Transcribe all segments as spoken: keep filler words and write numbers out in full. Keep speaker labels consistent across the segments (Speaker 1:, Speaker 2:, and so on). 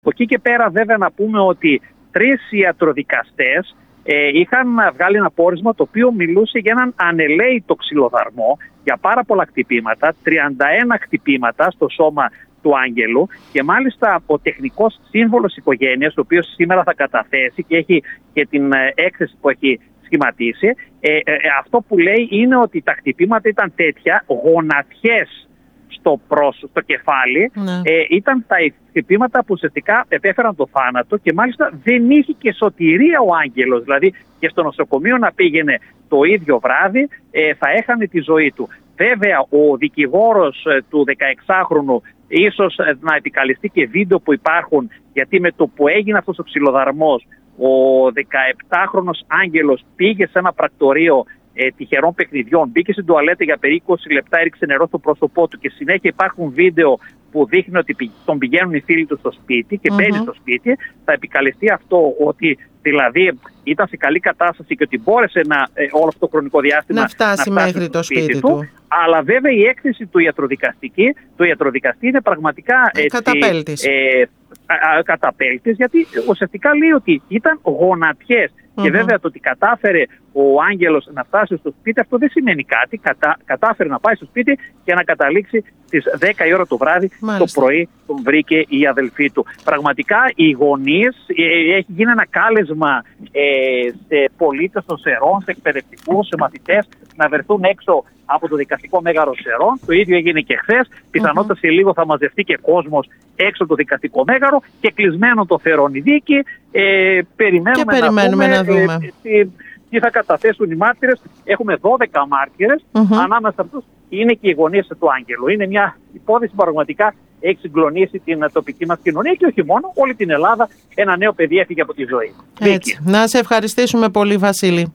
Speaker 1: Από εκεί και πέρα βέβαια να πούμε ότι τρεις ιατροδικαστές ε, είχαν βγάλει ένα πόρισμα το οποίο μιλούσε για έναν ανελαίητο ξυλοδαρμό για πάρα πολλά χτυπήματα, τριάντα ένα χτυπήματα στο σώμα του Άγγελου, και μάλιστα ο τεχνικός σύμβολος οικογένειας, ο οποίος σήμερα θα καταθέσει και έχει και την έκθεση που έχει σχηματίσει, ε, ε, αυτό που λέει είναι ότι τα χτυπήματα ήταν τέτοια, γονατιές στο πρόσωπο, στο κεφάλι, ναι. ε, ήταν τα χτυπήματα που ουσιαστικά επέφεραν το θάνατο, και μάλιστα δεν είχε και σωτηρία ο Άγγελος, δηλαδή και στο νοσοκομείο να πήγαινε το ίδιο βράδυ ε, θα έχανε τη ζωή του. Βέβαια ο δικηγόρος ε, του δεκαεξάχρονου ίσως ε, να επικαλεστεί και βίντεο που υπάρχουν, γιατί με το που έγινε αυτός ο ξυλοδαρμός ο δεκαεπτάχρονος Άγγελος πήγε σε ένα πρακτορείο ε, τυχερών παιχνιδιών, μπήκε στην τουαλέτα για περίπου είκοσι λεπτά, έριξε νερό στο πρόσωπό του, και συνέχεια υπάρχουν βίντεο που δείχνει ότι τον πηγαίνουν οι φίλοι του στο σπίτι και mm-hmm. μπαίνει στο σπίτι. Θα επικαλεστεί αυτό ότι δηλαδή ήταν σε καλή κατάσταση και ότι μπόρεσε να, ε, όλο αυτό το χρονικό διάστημα
Speaker 2: να φτάσει, να φτάσει μέχρι το σπίτι, σπίτι του. του.
Speaker 1: Αλλά βέβαια η έκθεση του ιατροδικαστική, του ιατροδικαστή είναι πραγματικά έτσι,
Speaker 2: καταπέλτης.
Speaker 1: Ε, καταπέλτης, γιατί ουσιαστικά λέει ότι ήταν γονατιές. Mm-hmm. Και βέβαια το ότι κατάφερε ο Άγγελος να φτάσει στο σπίτι, αυτό δεν σημαίνει κάτι. Κατα... Κατάφερε να πάει στο σπίτι και να καταλήξει στις δέκα η ώρα το βράδυ. Μάλιστα. Το πρωί τον βρήκε η αδελφή του. Πραγματικά οι γονείς, ε, έχει γίνει ένα κάλεσμα ε, σε πολίτες των Σερών, σε εκπαιδευτικούς, σε μαθητές να βρεθούν έξω από το δικαστικό μέγαρο Σερών. Το ίδιο έγινε και χθες. Πιθανότατα mm-hmm. σε λίγο θα μαζευτεί και κόσμος έξω από το δικαστικό μέγαρο, και κλεισμένο το Θερών η δίκη. Ε, περιμένουμε,
Speaker 2: και περιμένουμε
Speaker 1: να δούμε,
Speaker 2: να δούμε.
Speaker 1: Ε, τι, τι θα καταθέσουν οι μάρτυρες. Έχουμε δώδεκα μάρτυρες. Mm-hmm. Ανάμεσα σε αυτούς είναι και οι γονείς του Άγγελου. Είναι μια υπόθεση που πραγματικά έχει συγκλονίσει την τοπική μας κοινωνία και όχι μόνο, όλη την Ελλάδα. Ένα νέο παιδί έφυγε από τη ζωή.
Speaker 2: Έτσι. Να σε ευχαριστήσουμε πολύ, Βασίλη.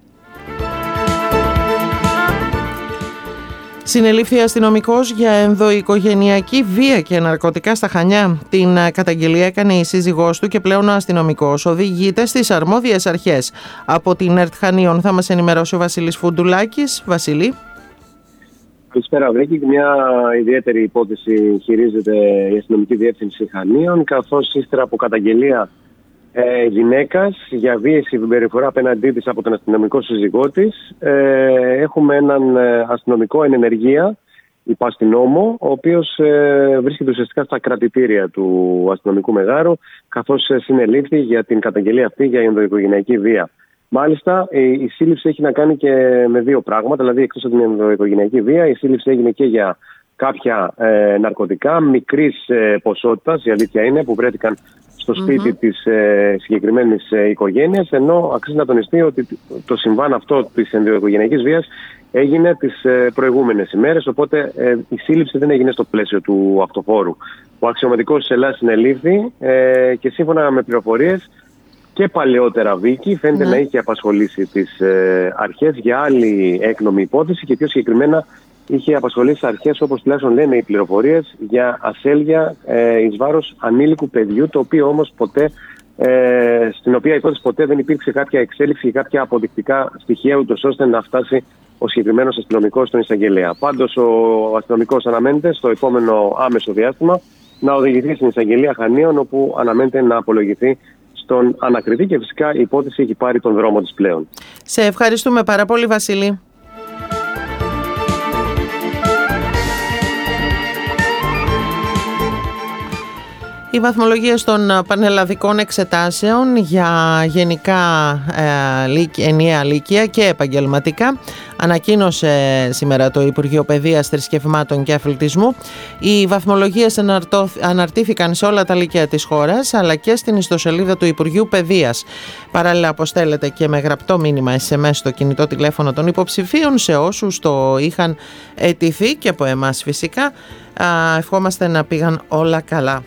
Speaker 2: Συνελήφθη αστυνομικός για ενδοοικογενειακή βία και ναρκωτικά στα Χανιά. Την καταγγελία έκανε η σύζυγός του και πλέον ο αστυνομικός οδηγείται στις αρμόδιες αρχές. Από την ΕΡΤ Χανίων θα μας ενημερώσει ο Βασίλης Φουντουλάκης. Βασίλη.
Speaker 3: Καλησπέρα, Βρήκη. Μια ιδιαίτερη υπόθεση χειρίζεται η αστυνομική διεύθυνση Χανίων, καθώς ύστερα από καταγγελία ε, γυναίκας για βίαιη συμπεριφορά απέναντί της από τον αστυνομικό σύζυγό της, ε, έχουμε έναν αστυνομικό εν ενεργεία, υπαστυνόμο, ο οποίος ε, βρίσκεται ουσιαστικά στα κρατητήρια του αστυνομικού μεγάρου, καθώς ε, συνελήφθη για την καταγγελία αυτή για ενδοοικογενειακή βία. Μάλιστα, η, η σύλληψη έχει να κάνει και με δύο πράγματα, δηλαδή εκτός από την ενδοοικογενειακή βία, η σύλληψη έγινε και για κάποια ε, ναρκωτικά μικρής ε, ποσότητας, η αλήθεια είναι, που βρέθηκαν στο σπίτι mm-hmm. της ε, συγκεκριμένης ε, οικογένειας, ενώ αξίζει να τονιστεί ότι το συμβάν αυτό της ενδοοικογενειακής βίας έγινε τις ε, προηγούμενες ημέρες, οπότε ε, η σύλληψη δεν έγινε στο πλαίσιο του αυτοφόρου. Ο αξιωματικός της Ελλάδας συνελήφθη ε, και σύμφωνα με πληροφορίες και παλαιότερα Βίκη φαίνεται mm-hmm. να είχε απασχολήσει τις ε, αρχές για άλλη έκνομη υπόθεση και πιο συγκεκριμένα είχε απασχολήσει αρχές, όπως τουλάχιστον λένε οι πληροφορίες, για ασέλγεια ε, εις βάρος ανήλικου παιδιού, το οποίο όμως ποτέ, ε, στην οποία υπόθεση ποτέ δεν υπήρξε κάποια εξέλιξη ή κάποια αποδεικτικά στοιχεία, ούτως ώστε να φτάσει ο συγκεκριμένος αστυνομικός στον εισαγγελέα. Πάντως ο αστυνομικός αναμένεται στο επόμενο άμεσο διάστημα να οδηγηθεί στην εισαγγελία Χανίων, όπου αναμένεται να απολογηθεί στον ανακριτή και φυσικά η υπόθεση έχει πάρει τον δρόμο της πλέον.
Speaker 2: Σε ευχαριστούμε πάρα πολύ, Βασίλη. Οι βαθμολογίες των πανελλαδικών εξετάσεων για γενικά ε, ενιαία λύκεια και επαγγελματικά ανακοίνωσε σήμερα το Υπουργείο Παιδείας, Θρησκευμάτων και Αθλητισμού. Οι βαθμολογίες αναρτήθηκαν σε όλα τα λύκεια της χώρας, αλλά και στην ιστοσελίδα του Υπουργείου Παιδείας. Παράλληλα αποστέλλεται και με γραπτό μήνυμα ες εμ ες στο κινητό τηλέφωνο των υποψηφίων σε όσους το είχαν αιτηθεί και από εμάς φυσικά. Ευχόμαστε να πήγαν όλα καλά.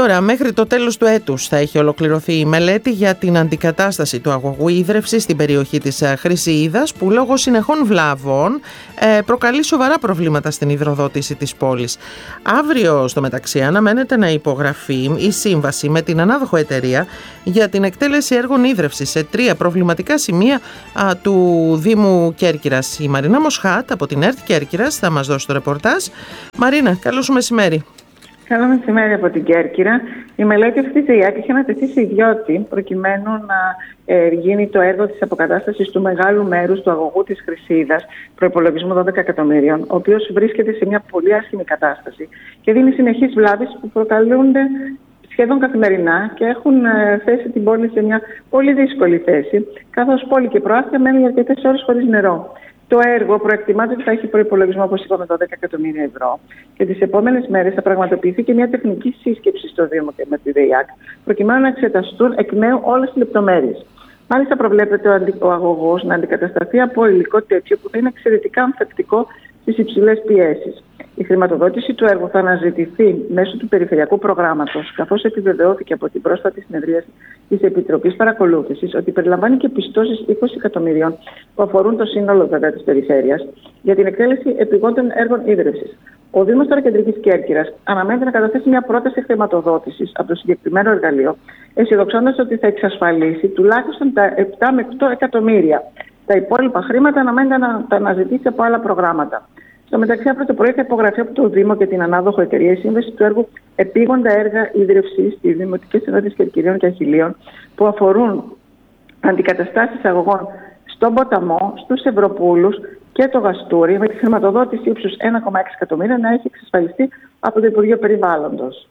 Speaker 2: Τώρα, μέχρι το τέλος του έτους θα έχει ολοκληρωθεί η μελέτη για την αντικατάσταση του αγωγού ίδρευσης στην περιοχή της Χρυσοίδας, που λόγω συνεχών βλάβων προκαλεί σοβαρά προβλήματα στην υδροδότηση της πόλης. Αύριο, στο μεταξύ, αναμένεται να υπογραφεί η σύμβαση με την ανάδοχο εταιρεία για την εκτέλεση έργων ίδρευσης σε τρία προβληματικά σημεία α, του Δήμου Κέρκυρας. Η Μαρίνα Μοσχάτ από την ΕΡΤ Κέρκυρας θα μας δώσει το ρεπορτάζ. Μαρίνα, καλό σου μεσημέρι.
Speaker 4: Καλό μεσημέρι από την Κέρκυρα. Η μελέτη αυτή της ΕΙΑΚ είχε ανατεθεί σε ιδιώτη προκειμένου να ε, γίνει το έργο της αποκατάστασης του μεγάλου μέρους του αγωγού της Χρυσοίδας, προϋπολογισμού δώδεκα εκατομμύριων, ο οποίος βρίσκεται σε μια πολύ άσχημη κατάσταση και δίνει συνεχείς βλάβες που προκαλούνται σχεδόν καθημερινά και έχουν ε, θέσει την πόλη σε μια πολύ δύσκολη θέση, καθώς πόλη και προάστια μένουν για αρκετές ώρες χωρίς νερό. Το έργο προεκτιμάται ότι θα έχει προϋπολογισμό, όπως είπαμε, δώδεκα εκατομμύρια ευρώ και τις επόμενες μέρες θα πραγματοποιηθεί και μια τεχνική σύσκεψη στο Δήμο και με τη ΔΕΙΑΚ, προκειμένου να εξεταστούν εκ νέου όλες τις λεπτομέρειες. Μάλιστα, προβλέπεται ο, αντι... ο αγωγός να αντικατασταθεί από υλικό τέτοιο που θα είναι εξαιρετικά ανθεκτικό στις υψηλές πιέσεις. Η χρηματοδότηση του έργου θα αναζητηθεί μέσω του Περιφερειακού Προγράμματος, καθώς επιβεβαιώθηκε από την πρόσφατη συνεδρίαση της Επιτροπής Παρακολούθησης ότι περιλαμβάνει και πιστώσεις είκοσι εκατομμυρίων που αφορούν το σύνολο βέβαια της περιφέρειας για την εκτέλεση επιγόντων έργων ίδρευσης. Ο Δήμος τώρα Κεντρικής Κέρκυρας αναμένεται να καταθέσει μια πρόταση χρηματοδότησης από το συγκεκριμένο εργαλείο, αισιοδοξώντας ότι θα εξασφαλίσει τουλάχιστον τα επτά με οκτώ εκατομμύρια. Τα υπόλοιπα χρήματα αναμένεται να τα αναζητήσει από άλλα προγράμματα. Στο μεταξύ, αύριο το πρωί θα υπογραφεί από το Δήμο και την ανάδοχο εταιρεία η σύμβαση του έργου επίγοντα έργα ίδρυυσης στις Δημοτικές Ενότητες Κερκυρίων και Αχιλλείων, που αφορούν αντικαταστάσεις αγωγών στον Ποταμό, στους Ευρωπούλους και το Γαστούρι, με τη χρηματοδότηση ύψους ένα κόμμα έξι εκατομμύρια να έχει εξασφαλιστεί από το Υπουργείο Περιβάλλοντος.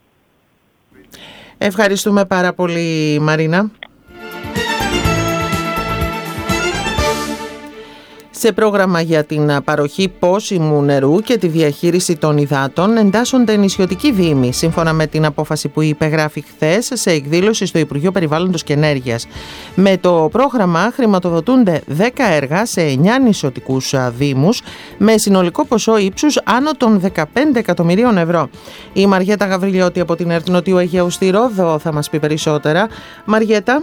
Speaker 2: Ευχαριστούμε πάρα πολύ, Μαρίνα. Σε πρόγραμμα για την παροχή πόσιμου νερού και τη διαχείριση των υδάτων εντάσσονται νησιωτικοί δήμοι, σύμφωνα με την απόφαση που υπεγράφει χθες σε εκδήλωση στο Υπουργείο Περιβάλλοντος και Ενέργειας. Με το πρόγραμμα χρηματοδοτούνται δέκα έργα σε εννιά νησιωτικούς δήμους με συνολικό ποσό ύψους άνω των δεκαπέντε εκατομμυρίων ευρώ. Η Μαριέτα Γαβριλιώτη από την ΕΡΤ Νοτιού Αιγαίου στη Ρόδο θα μας πει περισσότερα. Μαριέτα.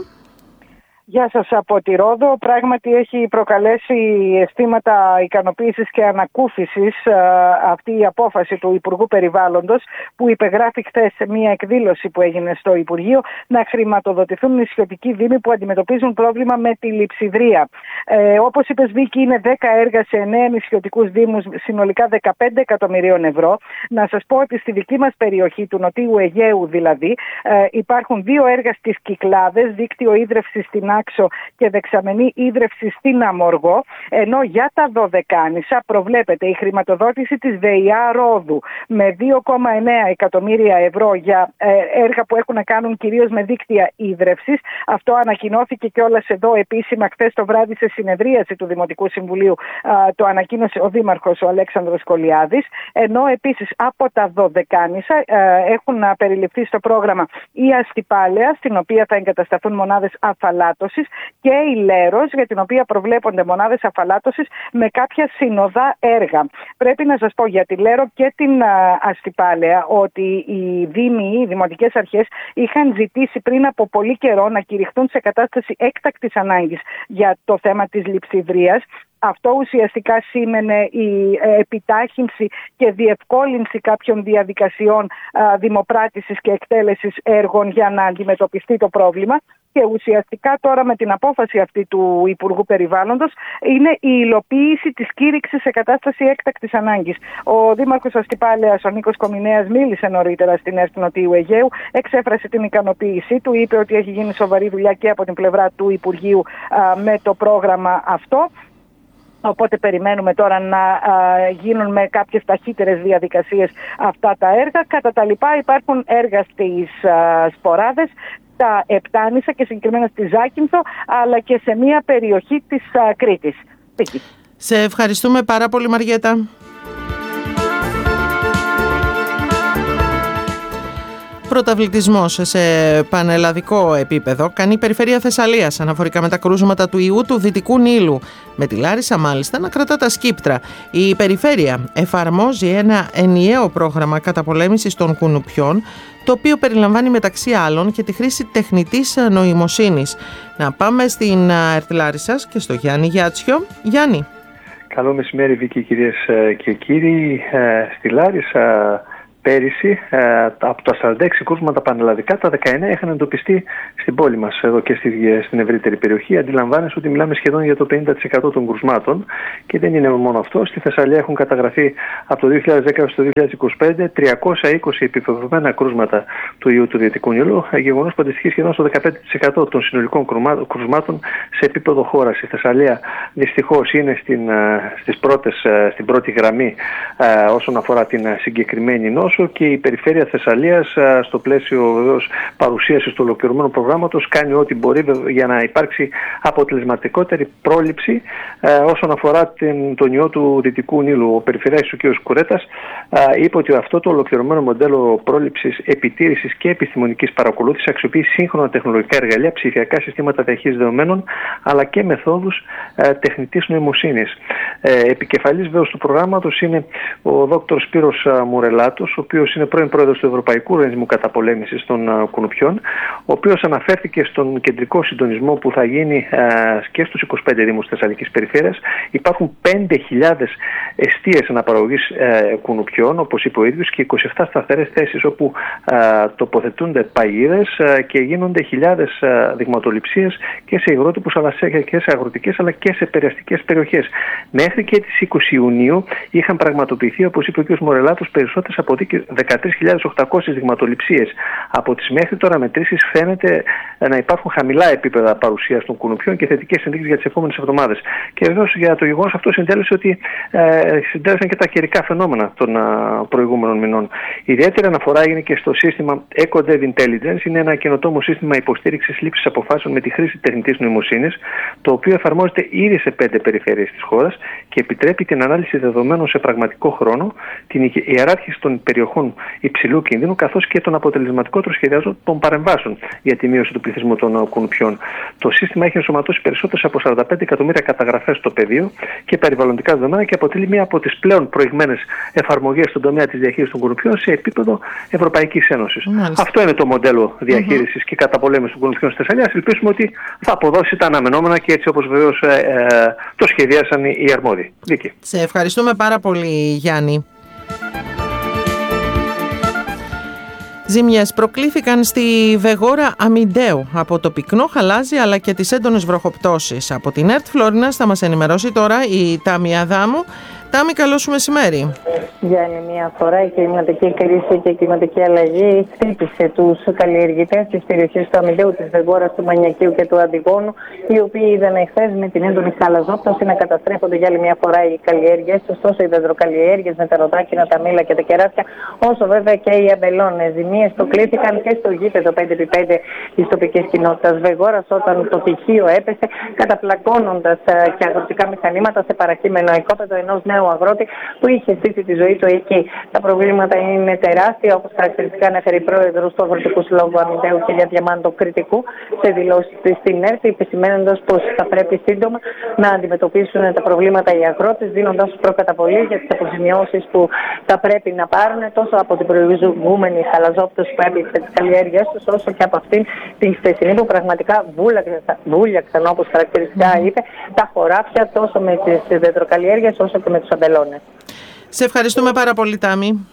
Speaker 5: Γεια σας από τη Ρόδο. Πράγματι έχει προκαλέσει αισθήματα ικανοποίησης και ανακούφισης α, αυτή η απόφαση του Υπουργού Περιβάλλοντος που υπεγράφει χθες σε μια εκδήλωση που έγινε στο Υπουργείο να χρηματοδοτηθούν νησιωτικοί δήμοι που αντιμετωπίζουν πρόβλημα με τη λειψιδρία. Ε, όπως είπες, Βίκη, είναι δέκα έργα σε εννέα νησιωτικούς δήμους, συνολικά δεκαπέντε εκατομμυρίων ευρώ. Να σας πω ότι στη δική μας περιοχή, του Νοτιού Αιγαίου δηλαδή, ε, υπάρχουν δύο έργα στις Κυκλάδες, δίκτυο ίδρευσης στην Άξο και δεξαμενή ίδρυυση στην Αμοργό, ενώ για τα Δωδεκάνησα προβλέπεται η χρηματοδότηση της ΔΕΙΑ Ρόδου με δύο κόμμα εννέα εκατομμύρια ευρώ για ε, έργα που έχουν να κάνουν κυρίως με δίκτυα ίδρυυσης. Αυτό ανακοινώθηκε κιόλας εδώ επίσημα χθες το βράδυ σε συνεδρίαση του Δημοτικού Συμβουλίου. Α, το ανακοίνωσε ο Δήμαρχος ο Αλέξανδρος Κολιάδης, ενώ επίσης από τα Δωδεκάνησα ε, έχουν περιληφθεί στο πρόγραμμα η Αστυπάλαια, στην οποία θα εγκατασταθούν μονάδες αφαλάτωσης, και η Λέρος, για την οποία προβλέπονται μονάδες αφαλάτωσης με κάποια συνοδά έργα. Πρέπει να σας πω για τη Λέρο και την α, Αστυπάλαια ότι οι δήμοι, οι δημοτικές αρχές είχαν ζητήσει πριν από πολύ καιρό να κηρυχθούν σε κατάσταση έκτακτης ανάγκης για το θέμα της λειψιδρίας. Αυτό ουσιαστικά σήμαινε η επιτάχυνση και διευκόλυνση κάποιων διαδικασιών α, δημοπράτησης και εκτέλεσης έργων για να αντιμετωπιστεί το πρόβλημα. Και ουσιαστικά τώρα με την απόφαση αυτή του Υπουργού Περιβάλλοντος είναι η υλοποίηση της κήρυξης σε κατάσταση έκτακτης ανάγκης. Ο Δήμαρχος Αστυπάλαιας, ο Νίκος Κομινέας, μίλησε νωρίτερα στην ΕΡΤ Νοτιού Αιγαίου, εξέφρασε την ικανοποίησή του, είπε ότι έχει γίνει σοβαρή δουλειά και από την πλευρά του Υπουργείου α, με το πρόγραμμα αυτό. Οπότε περιμένουμε τώρα να α, γίνουν με κάποιες ταχύτερες διαδικασίες αυτά τα έργα. Κατά τα λοιπά υπάρχουν έργα στις α, Σποράδες, στα Επτάνησα και συγκεκριμένα στη Ζάκυνθο, αλλά και σε μια περιοχή της α, Κρήτης.
Speaker 2: Σε ευχαριστούμε πάρα πολύ, Μαριέτα. πρωταβλητισμός σε πανελλαδικό επίπεδο κάνει η Περιφέρεια Θεσσαλίας αναφορικά με τα κρούσματα του ιού του Δυτικού Νείλου, με τη Λάρισα μάλιστα να κρατά τα σκύπτρα. Η Περιφέρεια εφαρμόζει ένα ενιαίο πρόγραμμα καταπολέμησης των κουνουπιών, το οποίο περιλαμβάνει μεταξύ άλλων και τη χρήση τεχνητής νοημοσύνης. Να πάμε στην ΕΡΤ Λάρισσας και στο Γιάννη Γιάτσιο. Γιάννη.
Speaker 6: Καλό μεσημέρι, Βίκη, κυρίες και κύριοι. Στη Λάρισα πέρυσι από τα σαράντα έξι κρούσματα πανελλαδικά, τα δεκαεννέα είχαν εντοπιστεί στην πόλη μας, εδώ και στην ευρύτερη περιοχή. Αντιλαμβάνεσαι ότι μιλάμε σχεδόν για το πενήντα τοις εκατό των κρουσμάτων, και δεν είναι μόνο αυτό. Στη Θεσσαλία έχουν καταγραφεί από το δύο χιλιάδες δέκα έως το δύο χιλιάδες είκοσι πέντε τριακόσια είκοσι επιβεβαιωμένα κρούσματα του ιού του Δυτικού Νείλου, γεγονός που αντιστοιχεί σχεδόν στο δεκαπέντε τοις εκατό των συνολικών κρουσμάτων σε επίπεδο χώρας. Η Θεσσαλία δυστυχώς είναι στην, στις πρώτες, στην πρώτη γραμμή όσον αφορά την συγκεκριμένη νόσο, και η Περιφέρεια Θεσσαλίας, στο πλαίσιο βεβαίως παρουσίασης του ολοκληρωμένου προγράμματος, κάνει ό,τι μπορεί για να υπάρξει αποτελεσματικότερη πρόληψη όσον αφορά την, τον ιό του Δυτικού Νείλου. Ο Περιφερειάρχης ο κ. Κουρέτας είπε ότι αυτό το ολοκληρωμένο μοντέλο πρόληψης, επιτήρησης και επιστημονικής παρακολούθησης αξιοποιεί σύγχρονα τεχνολογικά εργαλεία, ψηφιακά συστήματα διαχείρισης δεδομένων, αλλά και μεθόδους τεχνητής νοημοσύνης. Επικεφαλής βέβαια του προγράμματος είναι ο δ. Σπύρος Μουρελάτος, ο οποίος είναι πρώην πρόεδρος του Ευρωπαϊκού Οργανισμού Καταπολέμησης των Κουνουπιών, ο οποίος αναφέρθηκε στον κεντρικό συντονισμό που θα γίνει και στους είκοσι πέντε δήμους της Θεσσαλικής Περιφέρειας. Υπάρχουν πέντε χιλιάδες εστίες αναπαραγωγής κουνουπιών, όπως είπε ο ίδιος, και είκοσι επτά σταθερές θέσεις όπου τοποθετούνται παγίδες και γίνονται χιλιάδες δειγματοληψίες και σε υγρότυπους αλλά και σε αγροτικές αλλά και σε περιαστικές περιοχές. Μέχρι και τις είκοσι Ιουνίου είχαν πραγματοποιηθεί, όπως είπε ο κ. Μορελάτος, περισσότερες από δεκατρείς χιλιάδες οκτακόσιες δειγματοληψίες. Από τις μέχρι τώρα μετρήσεις φαίνεται να υπάρχουν χαμηλά επίπεδα παρουσίας των κουνουπιών και θετικές ενδείξεις για τις επόμενες εβδομάδες. Και βεβαίως για το γεγονός αυτό συντέλεσε ότι ε, συντέλεσαν και τα καιρικά φαινόμενα των α, προηγούμενων μηνών. Ιδιαίτερη αναφορά έγινε και στο σύστημα EcoDev Intelligence. Είναι ένα καινοτόμο σύστημα υποστήριξης λήψης αποφάσεων με τη χρήση τεχνητής νοημοσύνης, το οποίο εφαρμόζεται ήδη σε πέντε περιφέρειες της χώρας και επιτρέπει την ανάλυση δεδομένων σε πραγματικό χρόνο, την ιεράρχηση των περιοχών υψηλού κινδύνου, καθώς και τον αποτελεσματικότερο σχεδιασμό των παρεμβάσεων για τη μείωση του πληθυσμού των κουνουπιών. Το σύστημα έχει ενσωματώσει περισσότερες από σαράντα πέντε εκατομμύρια καταγραφές στο πεδίο και περιβαλλοντικά δεδομένα και αποτελεί μία από τις πλέον προηγμένες εφαρμογές στον τομέα της διαχείρισης των κουνουπιών σε επίπεδο Ευρωπαϊκής Ένωσης. Μάλιστα. Αυτό είναι το μοντέλο διαχείρισης mm-hmm. και καταπολέμησης των κουνουπιών στη Θεσσαλία. Ελπίζουμε ότι θα αποδώσει τα αναμενόμενα και έτσι όπως βεβαίως ε, ε, το σχεδίασαν οι αρμόδιοι. Δίκη.
Speaker 2: Σε ευχαριστούμε πάρα πολύ, Γιάννη. Ζημιές προκλήθηκαν στη Βεγόρα Αμιντέου από το πυκνό χαλάζι αλλά και τις έντονες βροχοπτώσεις. Από την ΕΡΤ Φλόρινας θα μας ενημερώσει τώρα η Τάμι Αδάμου. Τάμι, καλό σου μεσημέρι.
Speaker 7: Για άλλη μια φορά η κλιματική κρίση και η κλιματική αλλαγή χτύπησε τους καλλιεργητές της περιοχής του Αμιντέου, της Βεγόρας, του Μανιακίου και του Αντιγόνου, οι οποίοι είδαν εχθές με την έντονη χαλαζόπτωση να καταστρέφονται για άλλη μια φορά οι καλλιέργειες τους, τόσο οι δεντροκαλλιέργειες με τα ροδάκινα, τα μήλα και τα κεράσια, όσο βέβαια και οι αμπελώνες. Ζημίες προκλήθηκαν και στο γήπεδο πέντε επί πέντε της τοπικής κοινότητας Βεγόρας όταν το πτυχίο έπεσε, καταπλακώνοντας και αγροτικά μηχανήματα σε παρακείμενο οικόπεδο ενός νέου αγρότη που είχε στήσει τη ζωή του εκεί. Τα προβλήματα είναι τεράστια, όπως χαρακτηριστικά ανέφερε η πρόεδρος του Αγροτικού Συλλόγου Αμιντέου, κ. Διαμάντο Κρητικού, σε δηλώσεις της στην ΕΡΤ, επισημαίνοντας πως θα πρέπει σύντομα να αντιμετωπίσουν τα προβλήματα οι αγρότες, δίνοντας τους προκαταβολή για τις αποζημιώσεις που θα πρέπει να πάρουν τόσο από την προηγούμενη χαλαζόπτωση που έπεισε τις καλλιέργειές τους, όσο και από αυτήν την χθεσινή που πραγματικά βούλιαξαν, όπως χαρακτηριστικά είπε, τα χωράφια τόσο με τις δεντροκαλλιέργειες όσο και με τους αμπελώνες.
Speaker 2: Σε ευχαριστούμε πάρα πολύ, Τάμι.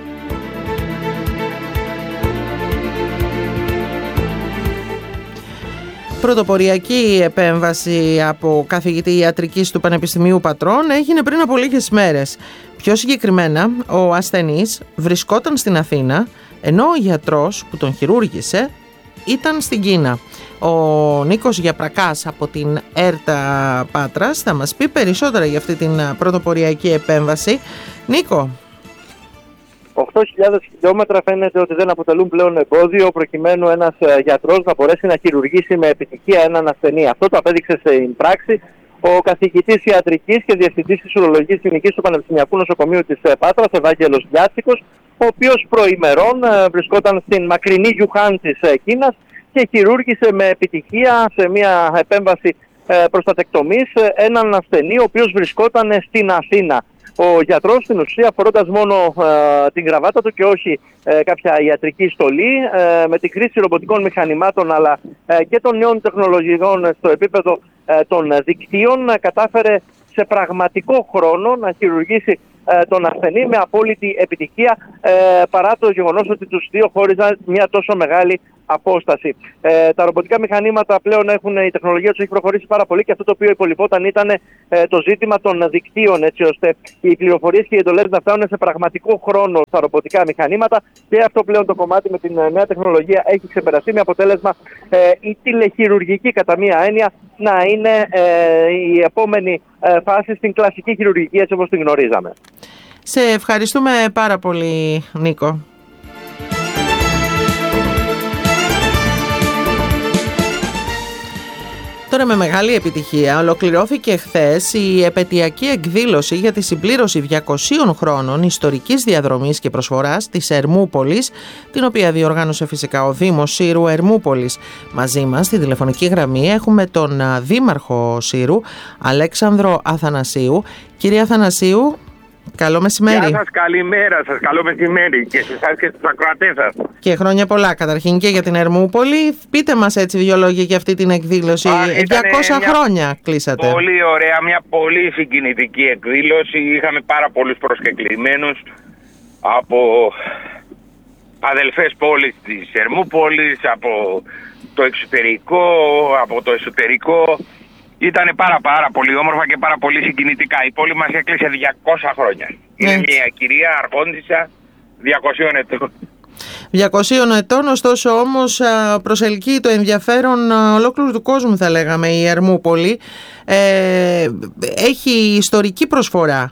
Speaker 2: Πρωτοποριακή επέμβαση από καθηγητή ιατρικής του Πανεπιστημίου Πατρών έγινε πριν από λίγες μέρες. Πιο συγκεκριμένα, ο ασθενής βρισκόταν στην Αθήνα, ενώ ο γιατρός που τον χειρούργησε ήταν στην Κίνα. Ο Νίκος Γιαπρακάς από την ΕΡΤΑ Πάτρας θα μας πει περισσότερα για αυτή την πρωτοποριακή επέμβαση. Νίκο.
Speaker 8: οκτώ χιλιάδες χιλιόμετρα φαίνεται ότι δεν αποτελούν πλέον εμπόδιο προκειμένου ένας γιατρός να μπορέσει να χειρουργήσει με επιτυχία έναν ασθενή. Αυτό το απέδειξε στην πράξη ο καθηγητής ιατρικής και διευθυντής της ουρολογικής κλινικής του Πανεπιστημιακού Νοσοκομείου της Πάτρας, Ευάγγελος Γιάτσικος, ο οποίος προημερών βρισκόταν στην μακρινή Γιουχάν της Κίνας και χειρούργησε με επιτυχία σε μια επέμβαση προστατεκτομής έναν ασθενή ο οποίος βρισκόταν στην Αθήνα. Ο γιατρός στην ουσία, φορώντας μόνο ε, την γραβάτα του και όχι ε, κάποια ιατρική στολή, ε, με τη χρήση ρομποτικών μηχανημάτων αλλά ε, και των νέων τεχνολογιών στο επίπεδο ε, των δικτύων, ε, κατάφερε σε πραγματικό χρόνο να χειρουργήσει ε, τον ασθενή με απόλυτη επιτυχία, ε, παρά το γεγονός ότι τους δύο χώριζαν μια τόσο μεγάλη απόσταση. Ε, τα ρομποτικά μηχανήματα πλέον έχουν, η τεχνολογία τους έχει προχωρήσει πάρα πολύ και αυτό το οποίο υπολοιπόταν ήταν ε, το ζήτημα των δικτύων, έτσι ώστε οι πληροφορίες και οι εντολές να φτάνουν σε πραγματικό χρόνο στα ρομποτικά μηχανήματα, και αυτό πλέον το κομμάτι με την νέα τεχνολογία έχει ξεπεραστεί, με αποτέλεσμα ε, η τηλεχειρουργική κατά μία έννοια να είναι ε, η επόμενη ε, φάση στην κλασική χειρουργική έτσι όπως την γνωρίζαμε.
Speaker 2: Σε ευχαριστούμε πάρα πολύ, Νίκο. Τώρα με μεγάλη επιτυχία ολοκληρώθηκε χθες η επετειακή εκδήλωση για τη συμπλήρωση διακοσίων χρόνων ιστορικής διαδρομής και προσφοράς της Ερμούπολης, την οποία διοργάνωσε φυσικά ο Δήμος Σύρου Ερμούπολης. Μαζί μας στη τηλεφωνική γραμμή έχουμε τον Δήμαρχο Σύρου, Αλέξανδρο Αθανασίου. Κύριε Αθανασίου, καλό μεσημέρι.
Speaker 9: Γεια σας, καλημέρα σας, καλό μεσημέρι και σε εσάς και στους ακροατές σας.
Speaker 2: Και χρόνια πολλά καταρχήν και για την Ερμούπολη. Πείτε μας έτσι δύο λόγια για αυτή την εκδήλωση. Α, διακόσια χρόνια κλείσατε.
Speaker 9: Πολύ ωραία, μια πολύ συγκινητική εκδήλωση. Είχαμε πάρα πολλούς προσκεκλημένους από αδελφές πόλεις της Ερμούπολης, από το εξωτερικό, από το εσωτερικό. Ήτανε πάρα πάρα πολύ όμορφα και πάρα πολύ συγκινητικά. Η πόλη μας έκλεισε διακόσια χρόνια. Είναι Έτσι. μια κυρία αρχόντισσα διακοσίων ετών.
Speaker 2: διακοσίων ετών, ωστόσο όμως προσελκύει το ενδιαφέρον ολόκληρου του κόσμου, θα λέγαμε, η Ερμούπολη. Ε, έχει ιστορική προσφορά.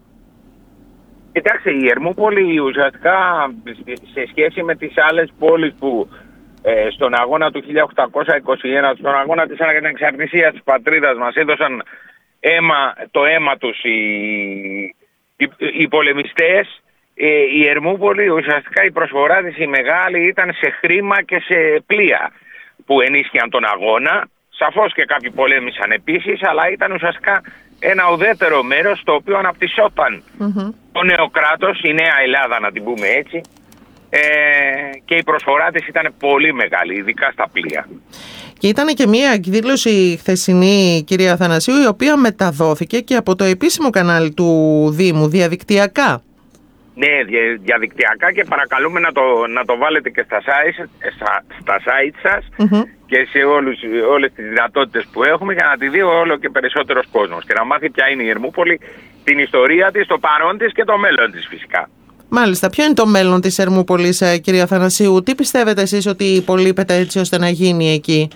Speaker 9: Κοιτάξτε, η Ερμούπολη ουσιαστικά σε σχέση με τις άλλες πόλεις που Ε, στον αγώνα του χίλια οκτακόσια είκοσι ένα, στον αγώνα της ανεξαρτησίας της πατρίδας μας, έδωσαν αίμα, το αίμα τους οι, οι, οι πολεμιστές. Ε, η Ερμούπολη ουσιαστικά η προσφορά της η μεγάλη ήταν σε χρήμα και σε πλοία που ενίσχυαν τον αγώνα. Σαφώς και κάποιοι πολέμησαν επίσης, αλλά ήταν ουσιαστικά ένα ουδέτερο μέρος το οποίο αναπτυσσόταν mm-hmm. το νέο κράτος, η νέα Ελλάδα να την πούμε έτσι. Ε, και η προσφορά της ήταν πολύ μεγάλη, ειδικά στα πλοία.
Speaker 2: Και ήταν και μια εκδήλωση χθεσινή, κυρία Αθανασίου, η οποία μεταδόθηκε και από το επίσημο κανάλι του Δήμου διαδικτυακά.
Speaker 9: Ναι, διαδικτυακά, και παρακαλούμε να το, να το βάλετε και στα site, στα, στα site σας mm-hmm. και σε όλους, όλες τις δυνατότητες που έχουμε, για να τη δει όλο και περισσότερος κόσμος και να μάθει ποια είναι η Ερμούπολη, την ιστορία της, το παρόν της και το μέλλον της φυσικά.
Speaker 2: Μάλιστα. Ποιο είναι το μέλλον της Ερμούπολης, κυρία Αθανασίου? Τι πιστεύετε εσείς ότι υπολείπεται έτσι ώστε να γίνει εκεί?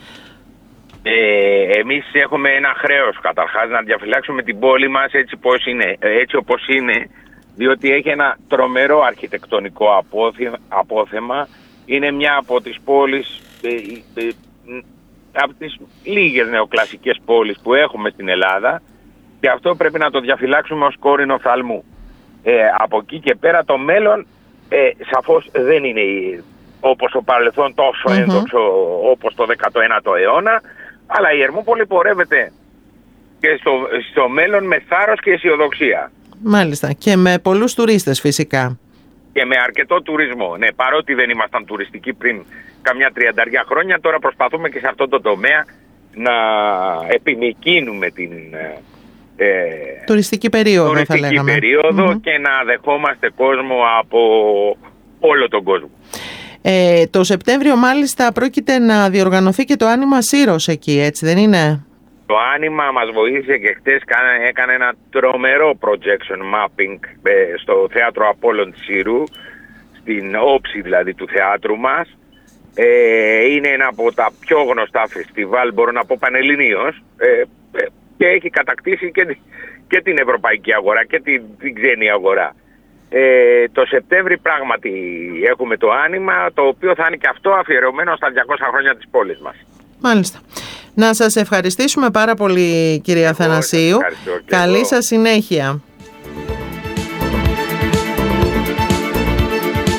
Speaker 9: Ε, εμείς έχουμε ένα χρέος καταρχάς να διαφυλάξουμε την πόλη μας έτσι, πώς είναι, έτσι όπως είναι, διότι έχει ένα τρομερό αρχιτεκτονικό απόθεμα. Είναι μια από τις πόλεις, ε, ε, από τις λίγες νεοκλασικές πόλεις που έχουμε στην Ελλάδα, και αυτό πρέπει να το διαφυλάξουμε ως κόρηνο φθαλμού. Ε, από εκεί και πέρα το μέλλον ε, σαφώς δεν είναι όπως το παρελθόν τόσο mm-hmm. έντοξο όπως το δέκατο ένατο αιώνα, αλλά η Ερμούπολη πορεύεται και στο, στο μέλλον με θάρρος και αισιοδοξία.
Speaker 2: Μάλιστα, και με πολλούς τουρίστες φυσικά.
Speaker 9: Και με αρκετό τουρισμό, ναι, παρότι δεν ήμασταν τουριστικοί πριν καμιά τριανταριά χρόνια, τώρα προσπαθούμε και σε αυτό το τομέα να επιμικρύνουμε την Ε,
Speaker 2: τουριστική περίοδο,
Speaker 9: τουριστική
Speaker 2: θα λέγαμε.
Speaker 9: περίοδο
Speaker 2: Mm-hmm.
Speaker 9: και να δεχόμαστε κόσμο από όλο τον κόσμο.
Speaker 2: Ε, το Σεπτέμβριο μάλιστα πρόκειται να διοργανωθεί και το Άνοιμα Σύρος εκεί, έτσι δεν είναι?
Speaker 9: Το Άνοιμα μας βοήθησε και χτες έκανε ένα τρομερό projection mapping ε, στο θέατρο Απόλλων της Σύρου, στην όψη δηλαδή του θεάτρου μας. Ε, είναι ένα από τα πιο γνωστά φεστιβάλ, μπορώ να πω πανελληνίως, ε, ε, και έχει κατακτήσει και, και την ευρωπαϊκή αγορά και την, την ξένη αγορά. Ε, το Σεπτέμβρη πράγματι έχουμε το Άνοιμα, το οποίο θα είναι και αυτό αφιερωμένο στα διακόσια χρόνια της πόλης μας.
Speaker 2: Μάλιστα. Να σας ευχαριστήσουμε πάρα πολύ, κυρία Αθανασίου. Καλή εγώ. σας συνέχεια.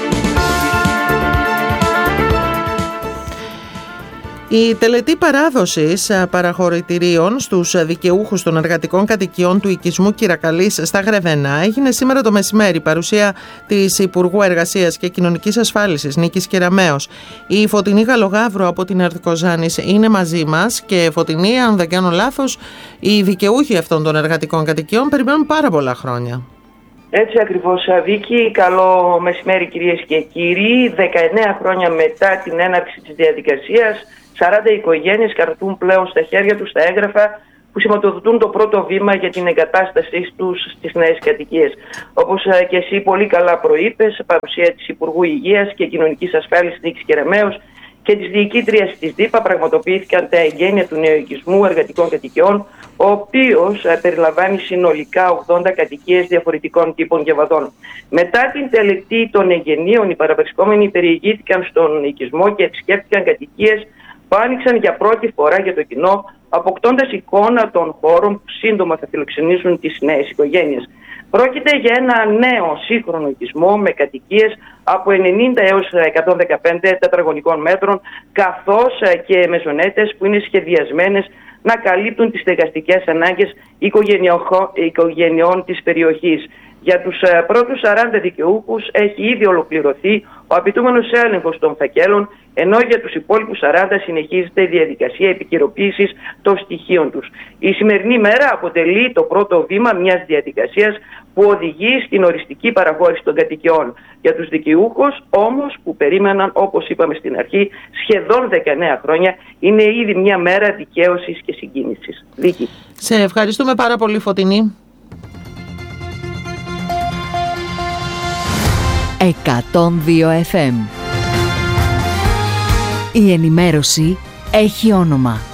Speaker 2: Η τελετή παράδοσης παραχωρητηρίων στους δικαιούχους των εργατικών κατοικιών του οικισμού Κυρακαλής στα Γρεβενά έγινε σήμερα το μεσημέρι, παρουσία της Υπουργού Εργασίας και Κοινωνικής Ασφάλισης Νίκης Κεραμέως. Η Φωτεινή Γαλογαύρου από την Αρθικοζάνης είναι μαζί μας και Φωτεινή, αν δεν κάνω λάθος, οι δικαιούχοι αυτών των εργατικών κατοικιών περιμένουν πάρα πολλά χρόνια.
Speaker 10: Έτσι ακριβώς, Βίκη. Καλό μεσημέρι, κυρίες και κύριοι. δεκαεννέα χρόνια μετά την έναρξη της διαδικασίας, σαράντα οικογένειες κρατούν πλέον στα χέρια τους τα έγγραφα που σηματοδοτούν το πρώτο βήμα για την εγκατάστασή τους στις νέες κατοικίες. Όπως και εσύ πολύ καλά προείπες, παρουσία της Υπουργού Υγείας και Κοινωνικής Ασφάλισης Νίκης Κεραμέως και της διοικήτριας της ΔΥΠΑ πραγματοποιήθηκαν τα εγγένεια του νέου οικισμού εργατικών κατοικιών, ο οποίος περιλαμβάνει συνολικά ογδόντα κατοικίες διαφορετικών τύπων και βαδών. Μετά την τελετή των εγγενείων, οι παραβρισκόμενοι περιηγήθηκαν στον οικισμό και επισκέφτηκαν κατοικίες που άνοιξαν για πρώτη φορά για το κοινό, αποκτώντας εικόνα των χώρων που σύντομα θα φιλοξενήσουν τις νέες οικογένειες. Πρόκειται για ένα νέο σύγχρονο οικισμό με κατοικίες από ενενήντα έως εκατόν δεκαπέντε τετραγωνικών μέτρων, καθώς και μεζονέτες που είναι σχεδιασμένες να καλύπτουν τις στεγαστικές ανάγκες οικογενειών της περιοχής. Για τους πρώτους σαράντα δικαιούχους έχει ήδη ολοκληρωθεί ο απαιτούμενος έλεγχος των φακέλων, ενώ για τους υπόλοιπους σαράντα συνεχίζεται η διαδικασία επικαιροποίησης των στοιχείων τους. Η σημερινή μέρα αποτελεί το πρώτο βήμα μιας διαδικασίας που οδηγεί στην οριστική παραχώρηση των κατοικιών. Για τους δικαιούχους όμως που περίμεναν, όπως είπαμε στην αρχή, σχεδόν δεκαεννέα χρόνια, είναι ήδη μια μέρα δικαίωσης και συγκίνησης. Δίκη.
Speaker 2: Σε ευχαριστούμε πάρα πολύ, Φωτεινή.
Speaker 11: εκατόν δύο εφ εμ. Η ενημέρωση έχει όνομα.